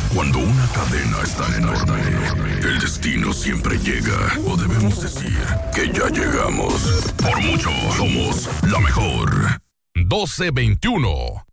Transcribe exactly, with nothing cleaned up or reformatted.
Cuando una cadena es tan enorme, el destino siempre llega. O debemos decir que ya llegamos. Por mucho, somos la mejor. doce veintiuno.